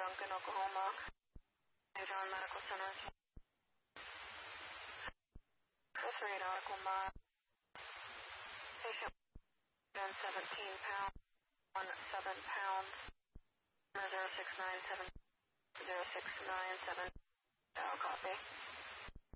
Duncan, Oklahoma. St. John Medical Center. 3 nautical mile. Patient 17 pounds, 17 pounds. 0697 0697. Copy.